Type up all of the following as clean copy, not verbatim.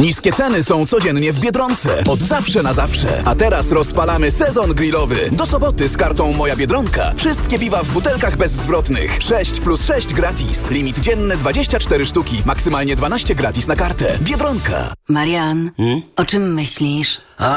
Niskie ceny są codziennie w Biedronce. Od zawsze na zawsze. A teraz rozpalamy sezon grillowy. Do soboty z kartą Moja Biedronka. Wszystkie piwa w butelkach bezzwrotnych. 6+6 gratis. Limit dzienny 24 sztuki. Maksymalnie 12 gratis na kartę. Biedronka. Marian, o czym myślisz?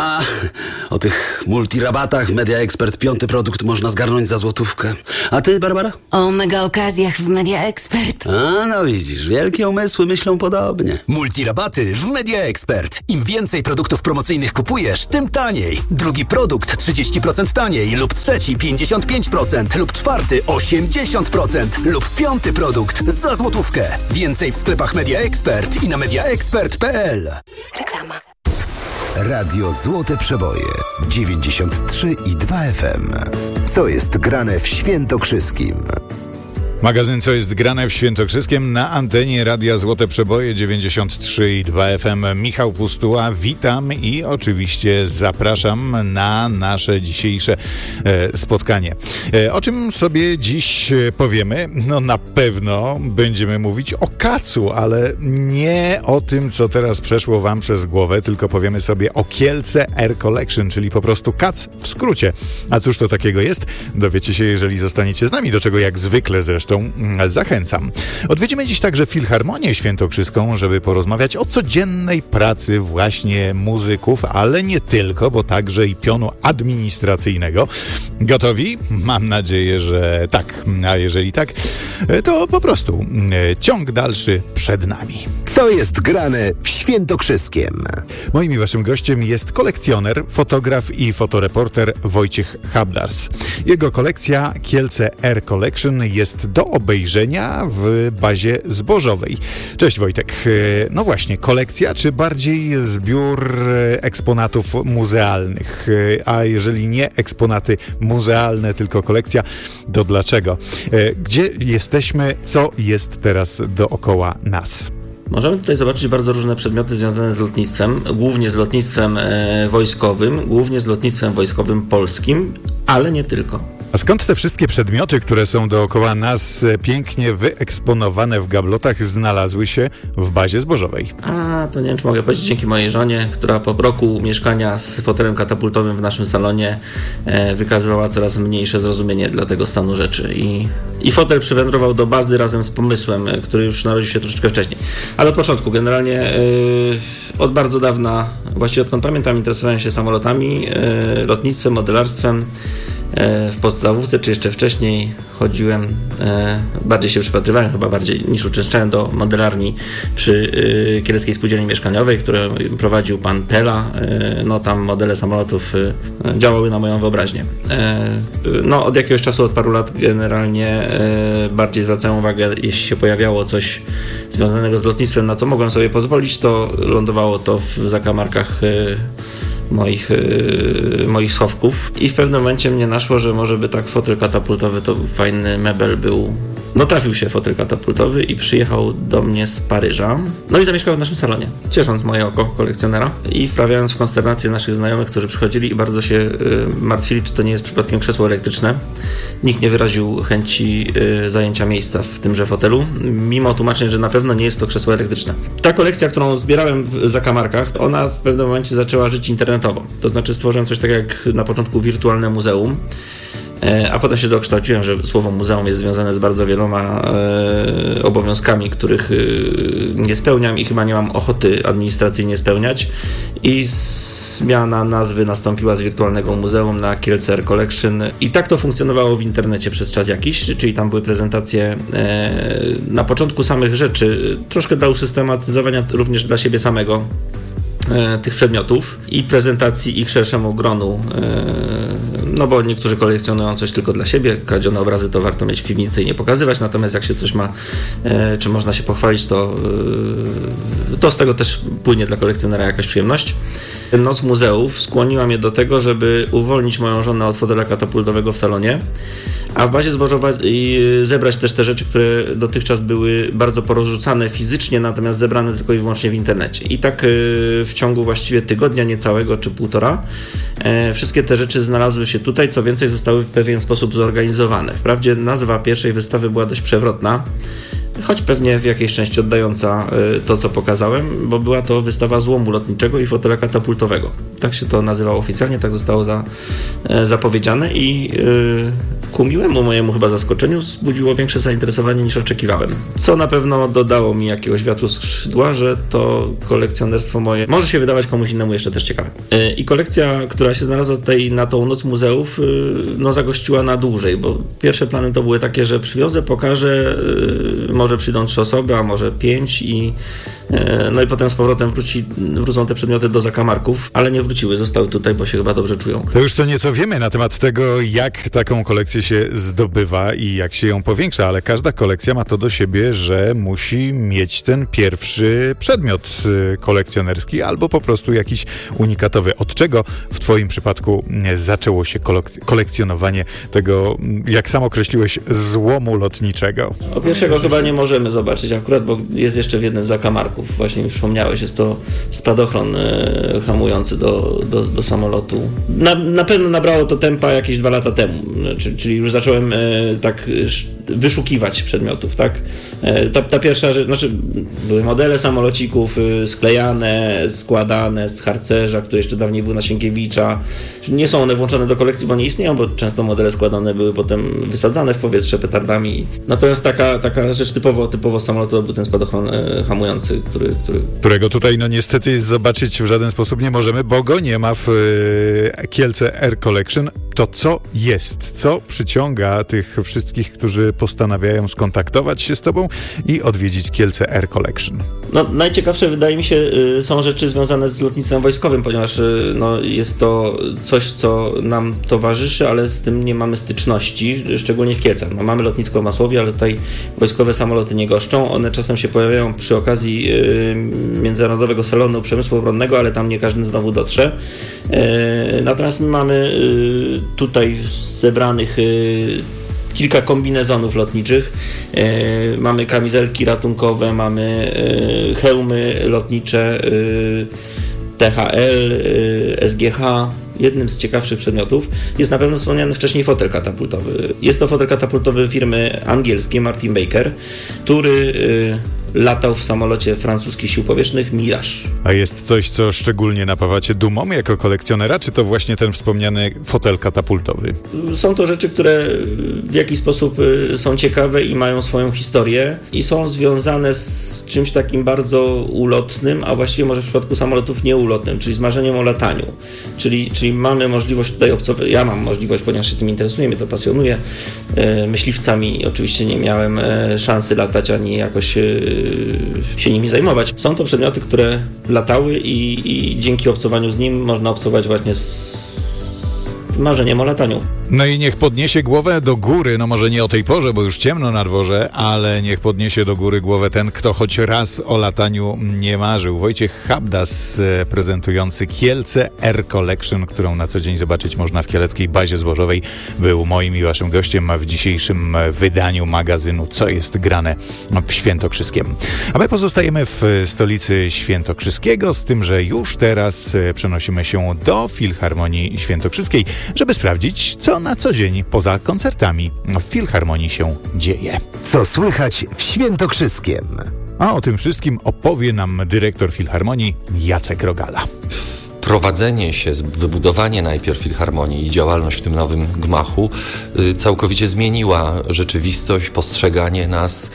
O tych multirabatach Media Expert 5. produkt można zgarnąć za złotówkę. A ty, Barbara? O mega okazjach w Media Expert. No widzisz, wielkie umysły myślą podobnie. Multirabaty w Media Expert. Im więcej produktów promocyjnych kupujesz, tym taniej. Drugi produkt 30% taniej lub trzeci 55% lub czwarty 80% lub 5. produkt za złotówkę. Więcej w sklepach Media Expert i na mediaexpert.pl. Reklama. Radio Złote Przeboje 93,2 FM. Co jest grane w Świętokrzyskim? Magazyn Co jest grane w Świętokrzyskiem na antenie Radia Złote Przeboje 93,2 FM. Michał Pustuła, witam i oczywiście zapraszam na nasze dzisiejsze spotkanie. O czym sobie dziś powiemy? No na pewno będziemy mówić o kacu, ale nie o tym, co teraz przeszło wam przez głowę, tylko powiemy sobie o Kielce Air Collection, czyli po prostu kac w skrócie. A cóż to takiego jest? Dowiecie się, jeżeli zostaniecie z nami, do czego jak zwykle zresztą zachęcam. Odwiedzimy dziś także Filharmonię Świętokrzyską, żeby porozmawiać o codziennej pracy właśnie muzyków, ale nie tylko, bo także i pionu administracyjnego. Gotowi? Mam nadzieję, że tak. A jeżeli tak, to po prostu ciąg dalszy przed nami. Co jest grane w Świętokrzyskiem? Moim i waszym gościem jest kolekcjoner, fotograf i fotoreporter Wojciech Habdars. Jego kolekcja Kielce Air Collection jest do obejrzenia w bazie zbożowej. Cześć Wojtek. No właśnie, kolekcja czy bardziej zbiór eksponatów muzealnych? A jeżeli nie eksponaty muzealne, tylko kolekcja, to dlaczego? Gdzie jesteśmy? Co jest teraz dookoła nas? Możemy tutaj zobaczyć bardzo różne przedmioty związane z lotnictwem, głównie z lotnictwem wojskowym, głównie z lotnictwem wojskowym polskim, ale nie tylko. A skąd te wszystkie przedmioty, które są dookoła nas pięknie wyeksponowane w gablotach, znalazły się w bazie zbożowej? To nie wiem, czy mogę powiedzieć, dzięki mojej żonie, która po roku mieszkania z fotelem katapultowym w naszym salonie wykazywała coraz mniejsze zrozumienie dla tego stanu rzeczy. I fotel przywędrował do bazy razem z pomysłem, który już narodził się troszeczkę wcześniej. Ale od początku, generalnie od bardzo dawna, właściwie odkąd pamiętam, interesowałem się samolotami, lotnictwem, modelarstwem. W podstawówce, czy jeszcze wcześniej chodziłem, bardziej się przypatrywałem, chyba bardziej niż uczęszczałem do modelarni przy Kieleckiej Spółdzielni Mieszkaniowej, którą prowadził pan Pela. No tam modele samolotów działały na moją wyobraźnię. No od jakiegoś czasu, od paru lat generalnie bardziej zwracałem uwagę, jeśli się pojawiało coś związanego z lotnictwem, na co mogłem sobie pozwolić, to lądowało to w zakamarkach moich schowków i w pewnym momencie mnie naszło, że może by tak fotel katapultowy to fajny mebel był. No trafił się fotel katapultowy i przyjechał do mnie z Paryża. No i zamieszkał w naszym salonie, ciesząc moje oko kolekcjonera i wprawiając w konsternację naszych znajomych, którzy przychodzili i bardzo się martwili, czy to nie jest przypadkiem krzesło elektryczne. Nikt nie wyraził chęci zajęcia miejsca w tymże fotelu, mimo tłumaczeń, że na pewno nie jest to krzesło elektryczne. Ta kolekcja, którą zbierałem w zakamarkach, ona w pewnym momencie zaczęła żyć internetowo. To znaczy stworzyłem coś takiego jak na początku wirtualne muzeum, a potem się dokształciłem, że słowo muzeum jest związane z bardzo wieloma obowiązkami, których nie spełniam i chyba nie mam ochoty administracyjnie spełniać. I zmiana nazwy nastąpiła z wirtualnego muzeum na Kielce Air Collection i tak to funkcjonowało w internecie przez czas jakiś, czyli tam były prezentacje na początku samych rzeczy, troszkę dla usystematyzowania również dla siebie samego tych przedmiotów i prezentacji ich szerszemu gronu, no bo niektórzy kolekcjonują coś tylko dla siebie, kradzione obrazy to warto mieć w piwnicy i nie pokazywać, natomiast jak się coś ma, czy można się pochwalić, to z tego też płynie dla kolekcjonera jakaś przyjemność. Noc muzeów skłoniła mnie do tego, żeby uwolnić moją żonę od fotela katapultowego w salonie, a w bazie zbożowej zebrać też te rzeczy, które dotychczas były bardzo porozrzucane fizycznie, natomiast zebrane tylko i wyłącznie w internecie. I tak w ciągu właściwie tygodnia niecałego czy półtora wszystkie te rzeczy znalazły się tutaj, co więcej zostały w pewien sposób zorganizowane. Wprawdzie nazwa pierwszej wystawy była dość przewrotna, choć pewnie w jakiejś części oddająca to, co pokazałem, bo była to wystawa złomu lotniczego i fotela katapultowego. Tak się to nazywało oficjalnie, tak zostało zapowiedziane i ku miłemu mojemu chyba zaskoczeniu wzbudziło większe zainteresowanie niż oczekiwałem. Co na pewno dodało mi jakiegoś wiatru z skrzydła, że to kolekcjonerstwo moje może się wydawać komuś innemu jeszcze też ciekawe. I kolekcja, która się znalazła tutaj na tą Noc Muzeów, zagościła na dłużej, bo pierwsze plany to były takie, że przywiozę, pokażę, może przyjdą 3 osoby, a może 5 i potem z powrotem wrócą te przedmioty do zakamarków, ale nie wróciły, zostały tutaj, bo się chyba dobrze czują. To już to nieco wiemy na temat tego, jak taką kolekcję się zdobywa i jak się ją powiększa, ale każda kolekcja ma to do siebie, że musi mieć ten pierwszy przedmiot kolekcjonerski albo po prostu jakiś unikatowy. Od czego w twoim przypadku zaczęło się kolekcjonowanie tego, jak sam określiłeś, złomu lotniczego? O pierwszego chyba nie możemy zobaczyć akurat, bo jest jeszcze w jednym z zakamarków. Właśnie mi wspomniałeś, jest to spadochron hamujący do samolotu. Na pewno nabrało to tempa jakieś 2 lata temu, czyli już zacząłem tak wyszukiwać przedmiotów, tak? Ta pierwsza rzecz, były modele samolocików sklejane, składane z harcerza, który jeszcze dawniej był na Sienkiewicza. Nie są one włączone do kolekcji, bo nie istnieją, bo często modele składane były potem wysadzane w powietrze petardami. Natomiast taka rzecz typowo samolotowa był ten spadochron hamujący, którego tutaj niestety zobaczyć w żaden sposób nie możemy, bo go nie ma w Kielce Air Collection. To co jest? Co przyciąga tych wszystkich, którzy postanawiają skontaktować się z tobą i odwiedzić Kielce Air Collection? Najciekawsze wydaje mi się są rzeczy związane z lotnictwem wojskowym, ponieważ jest to coś, co nam towarzyszy, ale z tym nie mamy styczności, szczególnie w Kielcach. Mamy lotnisko w Masłowie, ale tutaj wojskowe samoloty nie goszczą. One czasem się pojawiają przy okazji Międzynarodowego Salonu Przemysłu Obronnego, ale tam nie każdy znowu dotrze. Natomiast my mamy tutaj zebranych kilka kombinezonów lotniczych, mamy kamizelki ratunkowe, mamy hełmy lotnicze, THL, SGH. Jednym z ciekawszych przedmiotów jest na pewno wspomniany wcześniej fotel katapultowy. Jest to fotel katapultowy firmy angielskiej Martin Baker, który latał w samolocie francuskich sił powietrznych Mirage. A jest coś, co szczególnie napawa cię dumą jako kolekcjonera, czy to właśnie ten wspomniany fotel katapultowy? Są to rzeczy, które w jakiś sposób są ciekawe i mają swoją historię i są związane z czymś takim bardzo ulotnym, a właściwie może w przypadku samolotów nieulotnym, czyli z marzeniem o lataniu. Czyli mamy możliwość tutaj obcować, ja mam możliwość, ponieważ się tym interesuje, mnie to pasjonuje. Myśliwcami oczywiście nie miałem szansy latać, ani jakoś się nimi zajmować. Są to przedmioty, które latały i dzięki obcowaniu z nim można obcować właśnie z marzeniem o lataniu. No i niech podniesie głowę do góry, może nie o tej porze, bo już ciemno na dworze, ale niech podniesie do góry głowę ten, kto choć raz o lataniu nie marzył. Wojciech Habdas, prezentujący Kielce Air Collection, którą na co dzień zobaczyć można w kieleckiej bazie zbożowej, był moim i waszym gościem w dzisiejszym wydaniu magazynu Co jest grane w Świętokrzyskiem. A my pozostajemy w stolicy Świętokrzyskiego, z tym, że już teraz przenosimy się do Filharmonii Świętokrzyskiej, żeby sprawdzić, co na co dzień poza koncertami w Filharmonii się dzieje. Co słychać w Świętokrzyskiem? A o tym wszystkim opowie nam dyrektor Filharmonii Jacek Rogala. Prowadzenie się, wybudowanie najpierw Filharmonii i działalność w tym nowym gmachu całkowicie zmieniła rzeczywistość, postrzeganie nas,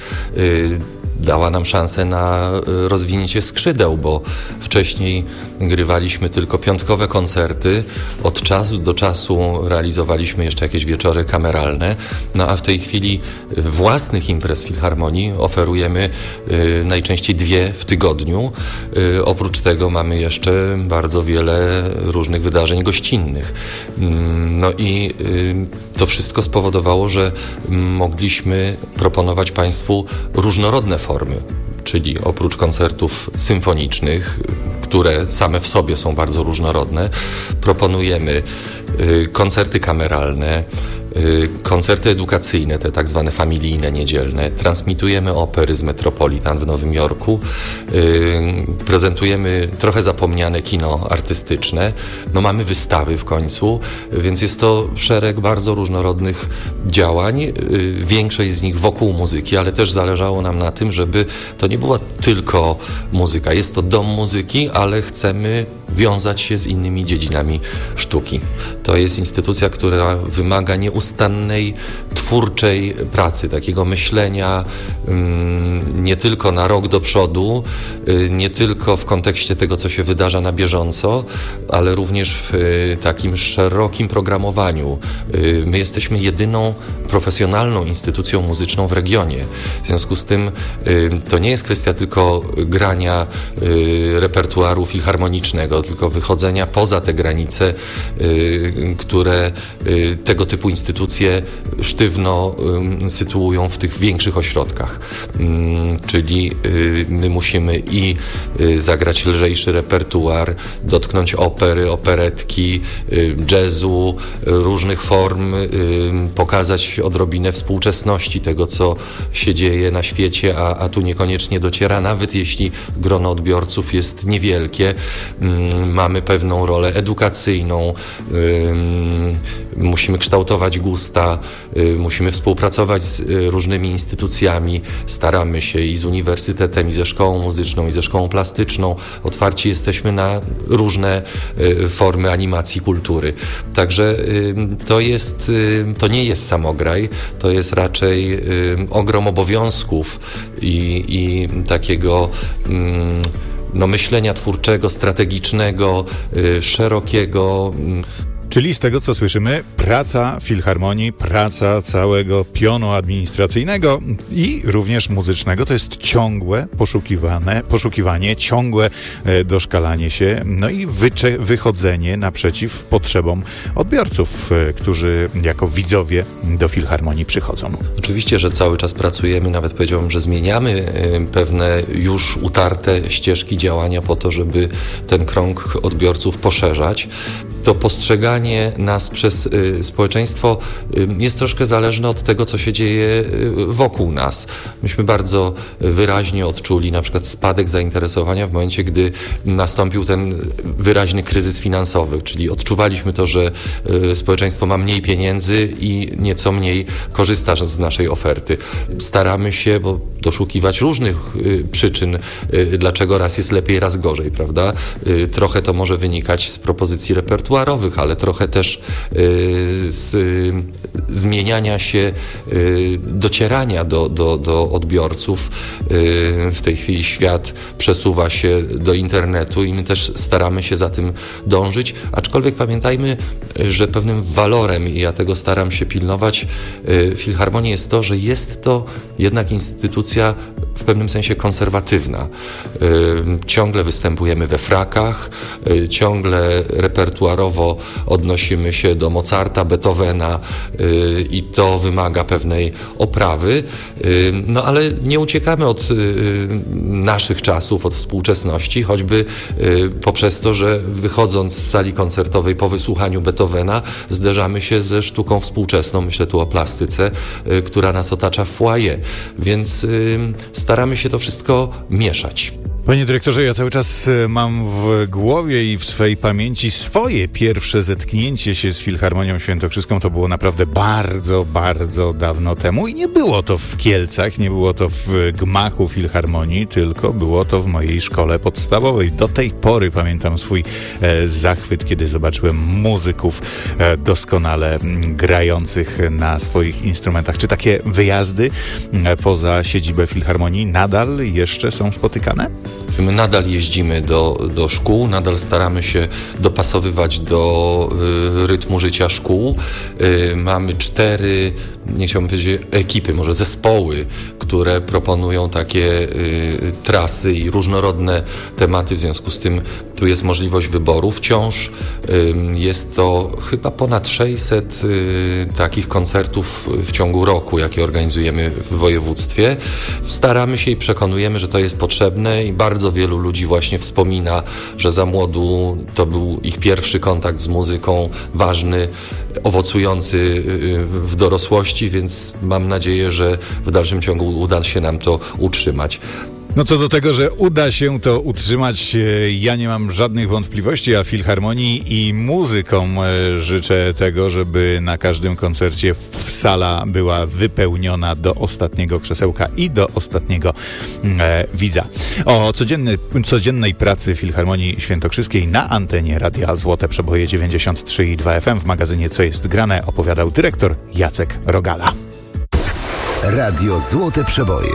dała nam szansę na rozwinięcie skrzydeł, bo wcześniej grywaliśmy tylko piątkowe koncerty, od czasu do czasu realizowaliśmy jeszcze jakieś wieczory kameralne, a w tej chwili własnych imprez Filharmonii oferujemy najczęściej 2 w tygodniu. Oprócz tego mamy jeszcze bardzo wiele różnych wydarzeń gościnnych. I to wszystko spowodowało, że mogliśmy proponować Państwu różnorodne formy, czyli oprócz koncertów symfonicznych, które same w sobie są bardzo różnorodne, proponujemy koncerty kameralne, koncerty edukacyjne, te tak zwane familijne, niedzielne. Transmitujemy opery z Metropolitan w Nowym Jorku. Prezentujemy trochę zapomniane kino artystyczne. No mamy wystawy w końcu, więc jest to szereg bardzo różnorodnych działań. Większość z nich wokół muzyki, ale też zależało nam na tym, żeby to nie była tylko muzyka. Jest to dom muzyki, ale chcemy wiązać się z innymi dziedzinami sztuki. To jest instytucja, która wymaga nieustannej, twórczej pracy, takiego myślenia nie tylko na rok do przodu, nie tylko w kontekście tego, co się wydarza na bieżąco, ale również w takim szerokim programowaniu. My jesteśmy jedyną profesjonalną instytucją muzyczną w regionie. W związku z tym to nie jest kwestia tylko grania repertuaru filharmonicznego, tylko wychodzenia poza te granice, które tego typu instytucje sztywno sytuują w tych większych ośrodkach. Czyli my musimy i zagrać lżejszy repertuar, dotknąć opery, operetki, jazzu, różnych form, pokazać odrobinę współczesności tego, co się dzieje na świecie, a tu niekoniecznie dociera, nawet jeśli grono odbiorców jest niewielkie. Mamy pewną rolę edukacyjną, musimy kształtować gusta, musimy współpracować z różnymi instytucjami, staramy się i z uniwersytetem, i ze szkołą muzyczną, i ze szkołą plastyczną. Otwarci jesteśmy na różne formy animacji kultury. Także to nie jest samograj, to jest raczej ogrom obowiązków i takiego myślenia twórczego, strategicznego, szerokiego. Czyli z tego, co słyszymy, praca Filharmonii, praca całego pionu administracyjnego i również muzycznego to jest ciągłe poszukiwanie, ciągłe doszkalanie się, no i wychodzenie naprzeciw potrzebom odbiorców, którzy jako widzowie do Filharmonii przychodzą. Oczywiście, że cały czas pracujemy, nawet powiedziałbym, że zmieniamy pewne już utarte ścieżki działania po to, żeby ten krąg odbiorców poszerzać. To postrzeganie nas przez społeczeństwo jest troszkę zależne od tego, co się dzieje wokół nas. Myśmy bardzo wyraźnie odczuli na przykład spadek zainteresowania w momencie, gdy nastąpił ten wyraźny kryzys finansowy, czyli odczuwaliśmy to, że społeczeństwo ma mniej pieniędzy i nieco mniej korzysta z naszej oferty. Staramy się doszukiwać różnych przyczyn, dlaczego raz jest lepiej, raz gorzej, prawda? Trochę to może wynikać z propozycji repertuarowych, ale trochę też z zmieniania się, docierania do odbiorców. W tej chwili świat przesuwa się do internetu i my też staramy się za tym dążyć, aczkolwiek pamiętajmy, że pewnym walorem, i ja tego staram się pilnować, Filharmonii jest to, że jest to jednak instytucja w pewnym sensie konserwatywna. Ciągle występujemy we frakach, ciągle repertuarowo odnosimy się do Mozarta, Beethovena i to wymaga pewnej oprawy, no ale nie uciekamy od naszych czasów, od współczesności, choćby poprzez to, że wychodząc z sali koncertowej po wysłuchaniu Beethovena zderzamy się ze sztuką współczesną, myślę tu o plastyce, która nas otacza w foyer, więc staramy się to wszystko mieszać. Panie dyrektorze, ja cały czas mam w głowie i w swej pamięci swoje pierwsze zetknięcie się z Filharmonią Świętokrzyską. To było naprawdę bardzo, bardzo dawno temu i nie było to w Kielcach, nie było to w gmachu Filharmonii, tylko było to w mojej szkole podstawowej. Do tej pory pamiętam swój zachwyt, kiedy zobaczyłem muzyków doskonale grających na swoich instrumentach. Czy takie wyjazdy poza siedzibę Filharmonii nadal jeszcze są spotykane? My nadal jeździmy do szkół, nadal staramy się dopasowywać do rytmu życia szkół. Mamy 4, nie chciałbym powiedzieć ekipy, może zespoły, które proponują takie trasy i różnorodne tematy, w związku z tym tu jest możliwość wyboru. Wciąż jest to chyba ponad 600 takich koncertów w ciągu roku, jakie organizujemy w województwie. Staramy się i przekonujemy, że to jest potrzebne i bardzo bardzo wielu ludzi właśnie wspomina, że za młodu to był ich pierwszy kontakt z muzyką, ważny, owocujący w dorosłości, więc mam nadzieję, że w dalszym ciągu uda się nam to utrzymać. No co do tego, że uda się to utrzymać, ja nie mam żadnych wątpliwości, a Filharmonii i muzykom życzę tego, żeby na każdym koncercie sala była wypełniona do ostatniego krzesełka i do ostatniego widza. O codziennej pracy Filharmonii Świętokrzyskiej na antenie Radia Złote Przeboje 93,2 FM w magazynie Co jest grane opowiadał dyrektor Jacek Rogala. Radio Złote Przeboje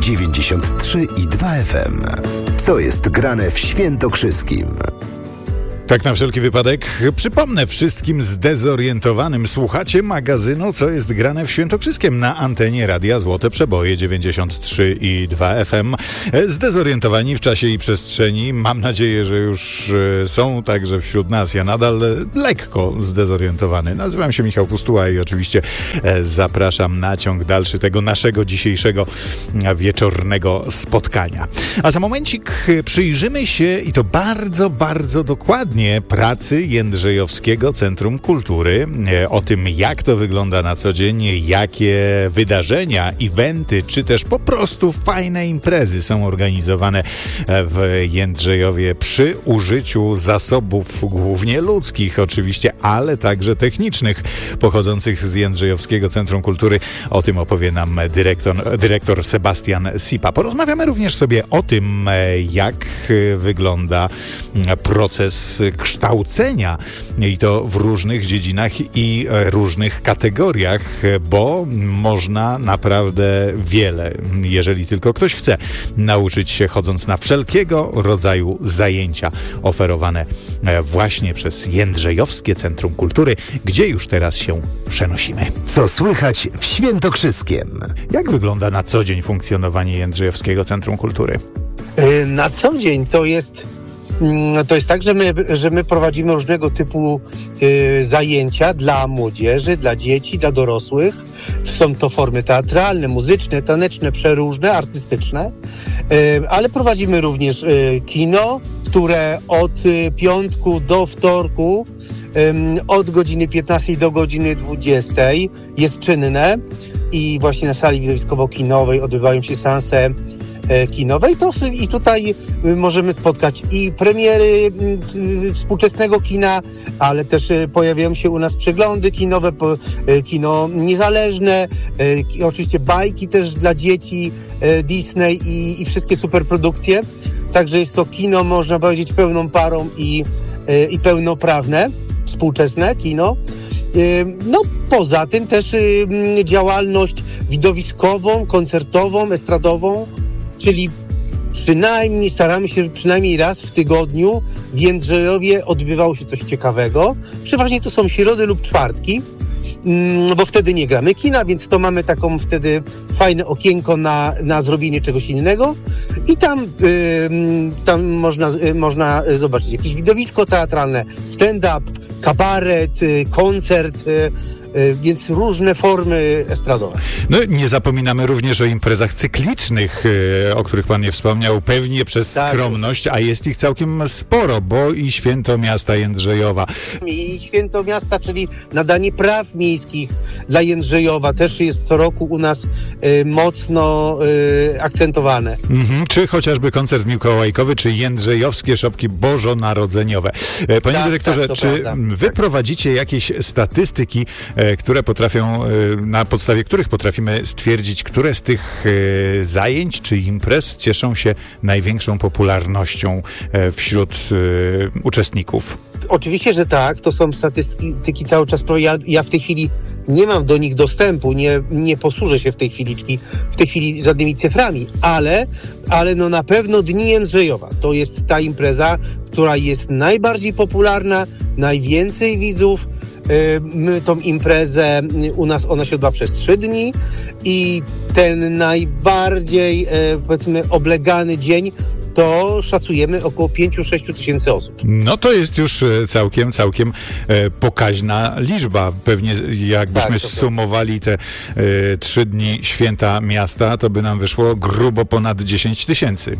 93,2 FM. Co jest grane w Świętokrzyskim? Tak na wszelki wypadek przypomnę wszystkim zdezorientowanym, słuchacie magazynu Co jest grane w Świętokrzyskiem na antenie Radia Złote Przeboje 93,2 FM. Zdezorientowani w czasie i przestrzeni, mam nadzieję, że już są także wśród nas. Ja nadal lekko zdezorientowany. Nazywam się Michał Pustuła i oczywiście zapraszam na ciąg dalszy tego naszego dzisiejszego wieczornego spotkania. A za momencik przyjrzymy się, i to bardzo, bardzo dokładnie, pracy Jędrzejowskiego Centrum Kultury, o tym, jak to wygląda na co dzień, jakie wydarzenia, eventy, czy też po prostu fajne imprezy są organizowane w Jędrzejowie przy użyciu zasobów głównie ludzkich oczywiście, ale także technicznych pochodzących z Jędrzejowskiego Centrum Kultury. O tym opowie nam dyrektor Sebastian Sipa. Porozmawiamy również sobie o tym, jak wygląda proces kształcenia i to w różnych dziedzinach i różnych kategoriach, bo można naprawdę wiele, jeżeli tylko ktoś chce, nauczyć się chodząc na wszelkiego rodzaju zajęcia oferowane właśnie przez Jędrzejowskie Centrum Kultury, gdzie już teraz się przenosimy. Co słychać w Świętokrzyskiem? Jak wygląda na co dzień funkcjonowanie Jędrzejowskiego Centrum Kultury? Na co dzień to jest tak, że my prowadzimy różnego typu zajęcia dla młodzieży, dla dzieci, dla dorosłych. Są to formy teatralne, muzyczne, taneczne, przeróżne, artystyczne, ale prowadzimy również kino, które od piątku do wtorku od godziny 15 do godziny 20 jest czynne i właśnie na sali widowiskowo-kinowej odbywają się seanse kinowej, i tutaj możemy spotkać i premiery współczesnego kina, ale też pojawiają się u nas przeglądy kinowe, kino niezależne, oczywiście bajki też dla dzieci, Disney i wszystkie superprodukcje. Także jest to kino, można powiedzieć, pełną parą i pełnoprawne, współczesne kino. No, poza tym też działalność widowiskową, koncertową, estradową, czyli staramy się przynajmniej raz w tygodniu w Jędrzejowie odbywało się coś ciekawego. Przeważnie to są środy lub czwartki, bo wtedy nie gramy kina, więc to mamy taką wtedy fajne okienko na zrobienie czegoś innego i tam można zobaczyć jakieś widowisko teatralne, stand-up, kabaret, koncert, więc różne formy estradowe. No nie zapominamy również o imprezach cyklicznych, o których pan nie wspomniał, pewnie przez skromność, a jest ich całkiem sporo, bo i Święto Miasta Jędrzejowa. I Święto Miasta, czyli nadanie praw miejskich dla Jędrzejowa, też jest co roku u nas mocno akcentowane. Czy chociażby koncert mikołajkowy, czy jędrzejowskie szopki bożonarodzeniowe. Panie dyrektorze, czy wy prowadzicie jakieś statystyki, które na podstawie których potrafimy stwierdzić, które z tych zajęć czy imprez cieszą się największą popularnością wśród uczestników? Oczywiście, że tak. To są statystyki cały czas. Ja w tej chwili nie mam do nich dostępu, nie posłużę się w tej chwili żadnymi cyframi, ale no na pewno Dni Jędrzejowa to jest ta impreza, która jest najbardziej popularna, najwięcej widzów. My tą imprezę, u nas ona się odbywa przez 3 dni i ten najbardziej, powiedzmy, oblegany dzień to szacujemy około 5-6 tysięcy osób. No to jest już całkiem pokaźna liczba. Pewnie jakbyśmy zsumowali te 3 dni Święta Miasta, to by nam wyszło grubo ponad 10 tysięcy.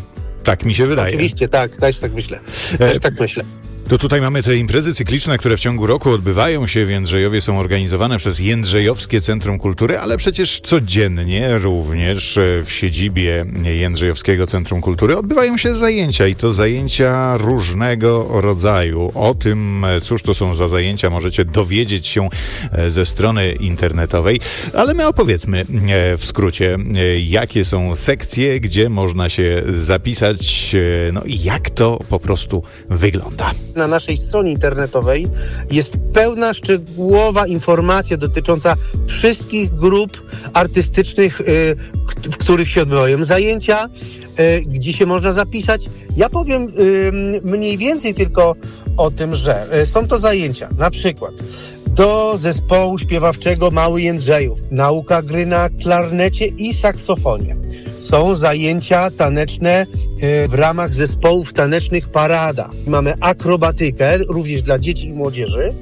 Tak mi się wydaje. Oczywiście, tak, też tak myślę. Też tak myślę. To tutaj mamy te imprezy cykliczne, które w ciągu roku odbywają się w Jędrzejowie, są organizowane przez Jędrzejowskie Centrum Kultury, ale przecież codziennie również w siedzibie Jędrzejowskiego Centrum Kultury odbywają się zajęcia i to zajęcia różnego rodzaju. O tym, cóż to są za zajęcia, możecie dowiedzieć się ze strony internetowej, ale my opowiedzmy w skrócie, jakie są sekcje, gdzie można się zapisać, no i jak to po prostu wygląda. Na naszej stronie internetowej jest pełna, szczegółowa informacja dotycząca wszystkich grup artystycznych, w których się odbywają zajęcia, gdzie się można zapisać. Ja powiem mniej więcej tylko o tym, że są to zajęcia, na przykład do zespołu śpiewawczego Mały Jędrzejów, nauka gry na klarnecie i saksofonie. Są zajęcia taneczne w ramach zespołów tanecznych Parada. Mamy akrobatykę, również dla dzieci i młodzieży.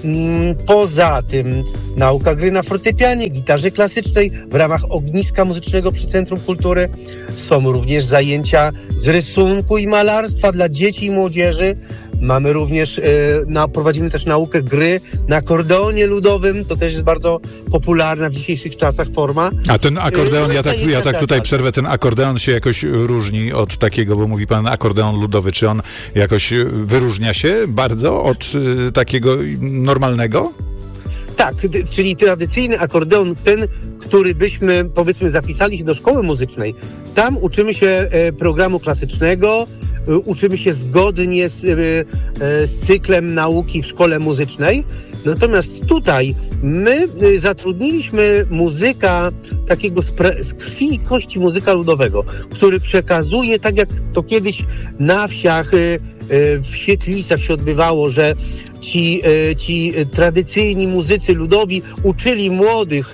Poza tym nauka gry na fortepianie, gitarze klasycznej w ramach ogniska muzycznego przy Centrum Kultury. Są również zajęcia z rysunku i malarstwa dla dzieci i młodzieży. Mamy również, prowadzimy też naukę gry na akordeonie ludowym. To też jest bardzo popularna w dzisiejszych czasach forma. A ten akordeon, ja tak tutaj przerwę, ten akordeon się jakoś różni od takiego, bo mówi pan akordeon ludowy. Czy on jakoś wyróżnia się bardzo od takiego normalnego? Tak, czyli tradycyjny akordeon, ten, który byśmy, powiedzmy, zapisali się do szkoły muzycznej. Tam uczymy się programu klasycznego, uczymy się zgodnie z cyklem nauki w szkole muzycznej. Natomiast tutaj my zatrudniliśmy muzyka takiego z krwi i kości muzyka ludowego, który przekazuje, tak jak to kiedyś na wsiach, w świetlicach się odbywało, że ci tradycyjni muzycy ludowi uczyli młodych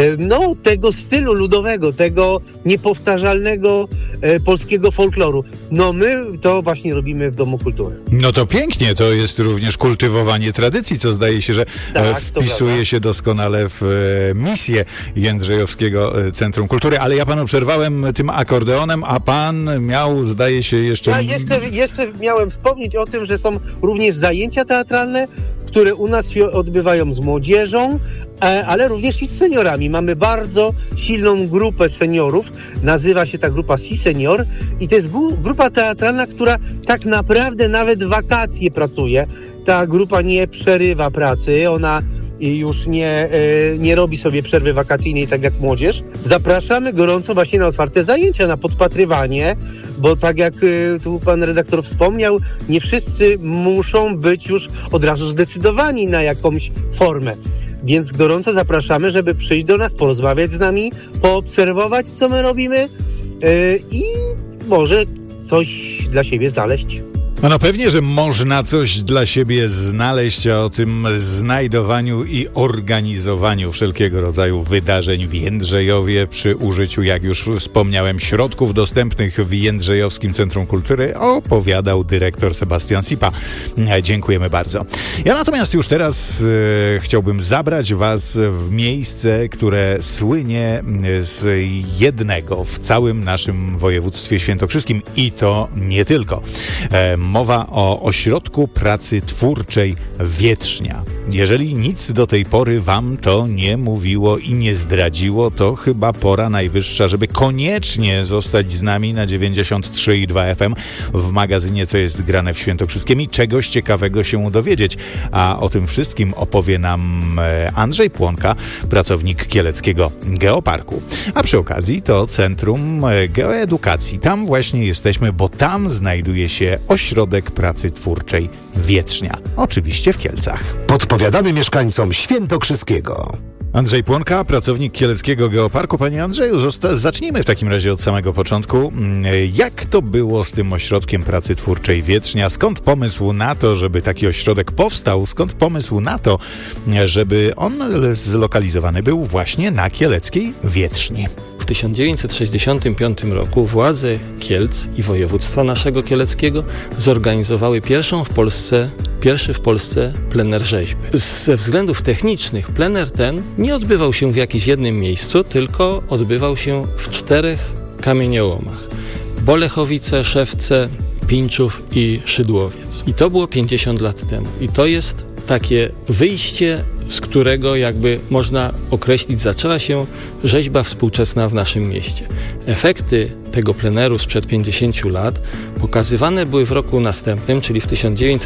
tego stylu ludowego, tego niepowtarzalnego polskiego folkloru. No my to właśnie robimy w Domu Kultury. No to pięknie, to jest również kultywowanie tradycji, co zdaje się, że wpisuje się doskonale w misję Jędrzejowskiego Centrum Kultury, ale ja panu przerwałem tym akordeonem, a pan miał, zdaje się, jeszcze... Ja jeszcze miałem wspomnieć o tym, że są również zajęcia teatralne, które u nas się odbywają z młodzieżą, ale również i z seniorami. Mamy bardzo silną grupę seniorów, nazywa się ta grupa Si Senior i to jest grupa teatralna, która tak naprawdę nawet w wakacje pracuje. Ta grupa nie przerywa pracy, ona już nie robi sobie przerwy wakacyjnej tak jak młodzież. Zapraszamy gorąco właśnie na otwarte zajęcia, na podpatrywanie, bo tak jak tu pan redaktor wspomniał, nie wszyscy muszą być już od razu zdecydowani na jakąś formę. Więc gorąco zapraszamy, żeby przyjść do nas, porozmawiać z nami, poobserwować, co my robimy i może coś dla siebie znaleźć. No pewnie, że można coś dla siebie znaleźć, a o tym znajdowaniu i organizowaniu wszelkiego rodzaju wydarzeń w Jędrzejowie przy użyciu, jak już wspomniałem, środków dostępnych w Jędrzejowskim Centrum Kultury opowiadał dyrektor Sebastian Sipa. Dziękujemy bardzo. Ja natomiast już teraz chciałbym zabrać was w miejsce, które słynie z jednego w całym naszym województwie świętokrzyskim i to nie tylko. Mowa o Ośrodku Pracy Twórczej Wietrznia. Jeżeli nic do tej pory wam to nie mówiło i nie zdradziło, to chyba pora najwyższa, żeby koniecznie zostać z nami na 93,2 FM w magazynie Co jest grane w Świętokrzyskiem i czegoś ciekawego się dowiedzieć. A o tym wszystkim opowie nam Andrzej Płonka, pracownik Kieleckiego Geoparku. A przy okazji to Centrum Geoedukacji. Tam właśnie jesteśmy, bo tam znajduje się Ośrodek Pracy Twórczej Wietrznia. Oczywiście w Kielcach. Podpowiadamy mieszkańcom Świętokrzyskiego. Andrzej Płonka, pracownik Kieleckiego Geoparku. Panie Andrzeju, zacznijmy w takim razie od samego początku. Jak to było z tym Ośrodkiem Pracy Twórczej Wietrznia? Skąd pomysł na to, żeby taki ośrodek powstał? Skąd pomysł na to, żeby on zlokalizowany był właśnie na kieleckiej Wietrzni? W 1965 roku władze Kielc i województwa naszego kieleckiego zorganizowały pierwszy w Polsce plener rzeźby. Ze względów technicznych plener ten nie odbywał się w jakimś jednym miejscu, tylko odbywał się w 4 kamieniołomach. Bolechowice, Szewce, Pińczów i Szydłowiec. I to było 50 lat temu. I to jest takie wyjście, z którego jakby można określić, zaczęła się rzeźba współczesna w naszym mieście. Efekty tego pleneru sprzed 50 lat pokazywane były w roku następnym, czyli w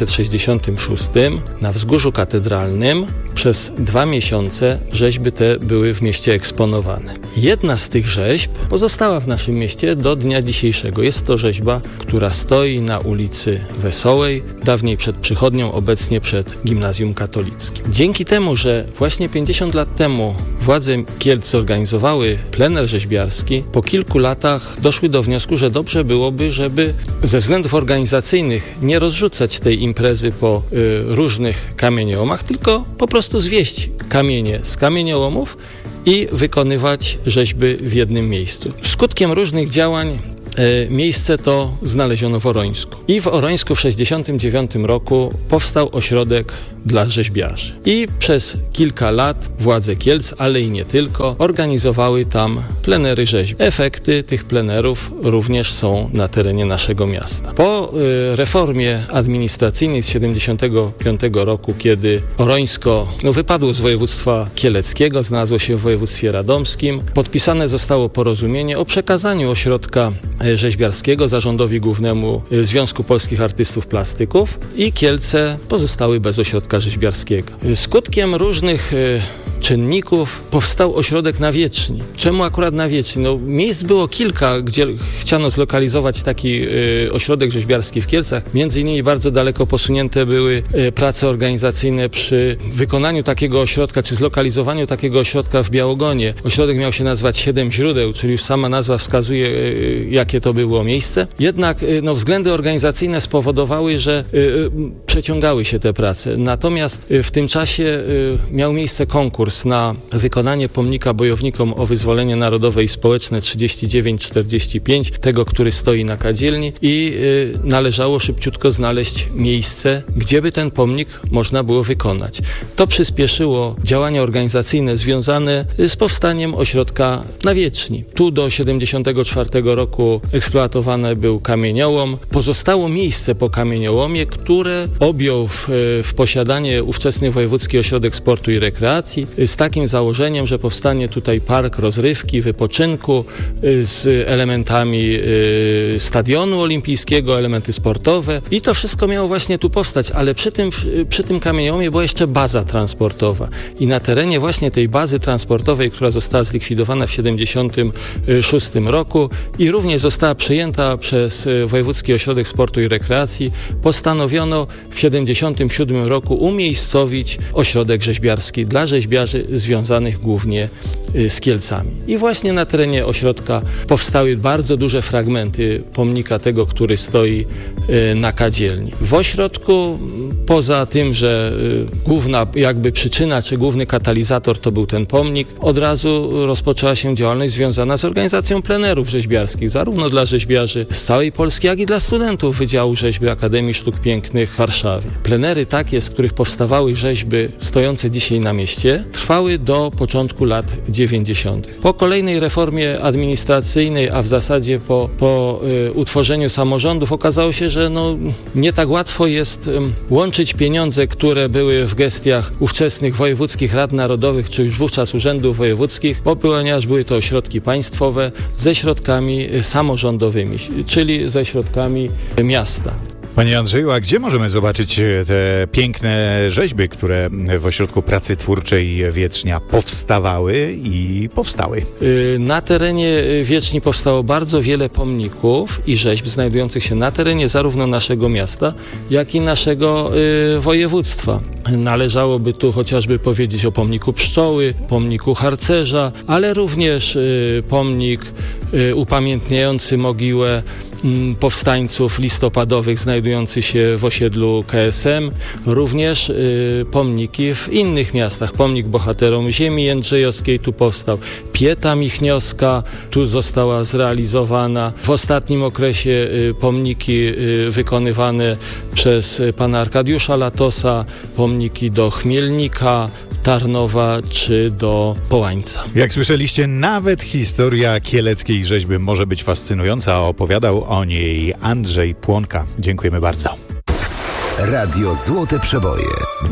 1966 na Wzgórzu Katedralnym. Przez 2 miesiące rzeźby te były w mieście eksponowane. Jedna z tych rzeźb pozostała w naszym mieście do dnia dzisiejszego. Jest to rzeźba, która stoi na ulicy Wesołej, dawniej przed przychodnią, obecnie przed Gimnazjum Katolickim. Dzięki temu, że właśnie 50 lat temu władze Kielc zorganizowały plener rzeźbiarski, po kilku latach doszły do wniosku, że dobrze byłoby, żeby ze względów organizacyjnych nie rozrzucać tej imprezy po różnych kamieniołomach, tylko po prostu zwieść kamienie z kamieniołomów i wykonywać rzeźby w jednym miejscu. Skutkiem różnych działań miejsce to znaleziono w Orońsku. I w Orońsku w 1969 roku powstał ośrodek dla rzeźbiarzy. I przez kilka lat władze Kielc, ale i nie tylko, organizowały tam plenery rzeźb. Efekty tych plenerów również są na terenie naszego miasta. Po reformie administracyjnej z 1975 roku, kiedy Orońsko wypadło z województwa kieleckiego, znalazło się w województwie radomskim, podpisane zostało porozumienie o przekazaniu ośrodka rzeźbiarskiego Zarządowi Głównemu Związku Polskich Artystów Plastyków i Kielce pozostały bez ośrodka rzeźbiarskiego. Skutkiem różnych czynników powstał ośrodek na Wieczni. Czemu akurat na Wieczni? Miejsc było kilka, gdzie chciano zlokalizować taki ośrodek rzeźbiarski w Kielcach. Między innymi bardzo daleko posunięte były prace organizacyjne przy wykonaniu takiego ośrodka, czy zlokalizowaniu takiego ośrodka w Białogonie. Ośrodek miał się nazywać 7 źródeł, czyli już sama nazwa wskazuje, jakie to było miejsce. Jednak względy organizacyjne spowodowały, że przeciągały się te prace. Natomiast w tym czasie miał miejsce konkurs na wykonanie pomnika bojownikom o wyzwolenie narodowe i społeczne 39-45, tego, który stoi na kadzielni, i należało szybciutko znaleźć miejsce, gdzie by ten pomnik można było wykonać. To przyspieszyło działania organizacyjne związane z powstaniem ośrodka na Wieczni. Tu do 1974 roku eksploatowany był kamieniołom. Pozostało miejsce po kamieniołomie, które objął w posiadanie ówczesny Wojewódzki Ośrodek Sportu i Rekreacji, z takim założeniem, że powstanie tutaj park rozrywki, wypoczynku z elementami stadionu olimpijskiego, elementy sportowe, i to wszystko miało właśnie tu powstać, ale przy tym kamieniołomie była jeszcze baza transportowa i na terenie właśnie tej bazy transportowej, która została zlikwidowana w 1976 roku i również została przejęta przez Wojewódzki Ośrodek Sportu i Rekreacji, postanowiono w 1977 roku umiejscowić ośrodek rzeźbiarski dla rzeźbiarzy związanych głównie z Kielcami. I właśnie na terenie ośrodka powstały bardzo duże fragmenty pomnika tego, który stoi na kadzielni. W ośrodku, poza tym, że główna jakby przyczyna, czy główny katalizator to był ten pomnik, od razu rozpoczęła się działalność związana z organizacją plenerów rzeźbiarskich, zarówno dla rzeźbiarzy z całej Polski, jak i dla studentów Wydziału Rzeźby Akademii Sztuk Pięknych w Warszawie. Plenery takie, z których powstawały rzeźby stojące dzisiaj na mieście, trwały do początku lat 90. Po kolejnej reformie administracyjnej, a w zasadzie po utworzeniu samorządów, okazało się, że nie tak łatwo jest łączyć pieniądze, które były w gestiach ówczesnych wojewódzkich rad narodowych, czy już wówczas urzędów wojewódzkich, ponieważ były to środki państwowe, ze środkami samorządowymi, czyli ze środkami miasta. Panie Andrzeju, a gdzie możemy zobaczyć te piękne rzeźby, które w Ośrodku Pracy Twórczej Wiecznia powstawały i powstały? Na terenie Wieczni powstało bardzo wiele pomników i rzeźb znajdujących się na terenie zarówno naszego miasta, jak i naszego województwa. Należałoby tu chociażby powiedzieć o pomniku Pszczoły, pomniku Harcerza, ale również pomnik upamiętniający mogiłę powstańców listopadowych znajdujący się w osiedlu KSM, również pomniki w innych miastach. Pomnik bohaterom ziemi jędrzejowskiej tu powstał. Pieta Michnioska tu została zrealizowana. W ostatnim okresie pomniki wykonywane przez pana Arkadiusza Latosa, pomniki do Chmielnika, Tarnowa czy do Połańca. Jak słyszeliście, nawet historia kieleckiej rzeźby może być fascynująca. Opowiadał o niej Andrzej Płonka. Dziękujemy bardzo. Radio Złote Przeboje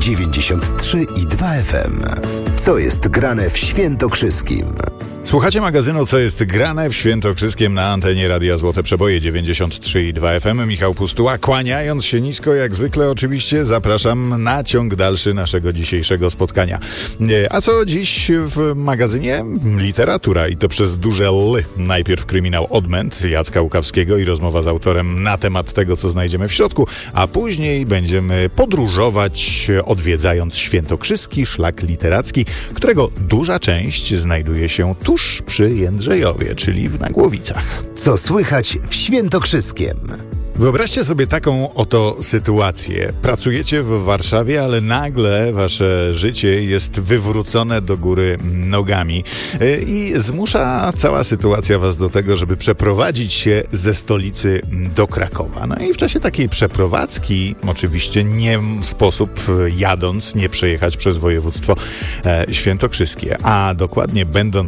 93,2 FM. Co jest grane w Świętokrzyskim? Słuchacie magazynu Co jest grane w Świętokrzyskiem na antenie Radia Złote Przeboje 93,2 FM. Michał Pustuła, kłaniając się nisko, jak zwykle oczywiście zapraszam na ciąg dalszy naszego dzisiejszego spotkania. A co dziś w magazynie? Literatura i to przez duże L. Najpierw kryminał Odmęt Jacka Łukawskiego i rozmowa z autorem na temat tego, co znajdziemy w środku, a później będziemy podróżować, odwiedzając świętokrzyski szlak literacki, którego duża część znajduje się tuż przy Jędrzejowie, czyli na Głowicach. Co słychać w Świętokrzyskiem? Wyobraźcie sobie taką oto sytuację. Pracujecie w Warszawie, ale nagle wasze życie jest wywrócone do góry nogami i zmusza cała sytuacja was do tego, żeby przeprowadzić się ze stolicy do Krakowa. No i w czasie takiej przeprowadzki oczywiście nie sposób jadąc nie przejechać przez województwo świętokrzyskie, a dokładnie będąc